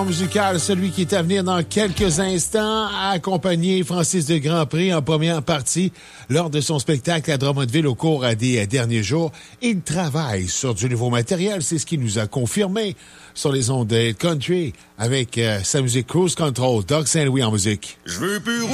Musical, celui qui est à venir dans quelques instants, a accompagné Francis de Grandpré en première partie lors de son spectacle à Drummondville au cours des derniers jours. Il travaille sur du nouveau matériel, c'est ce qu'il nous a confirmé sur les ondes de Country avec sa musique Cruise Control. Doug Saint-Louis en musique. Je veux plus